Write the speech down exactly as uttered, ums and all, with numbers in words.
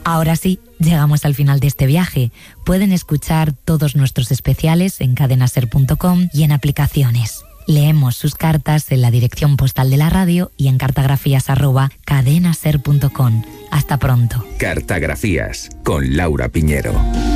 Ahora sí, llegamos al final de este viaje. Pueden escuchar todos nuestros especiales en cadena ser punto com y en aplicaciones. Leemos sus cartas en la dirección postal de la radio y en cartagrafías arroba cadena ser punto com. Hasta pronto. Cartagrafías con Laura Piñero.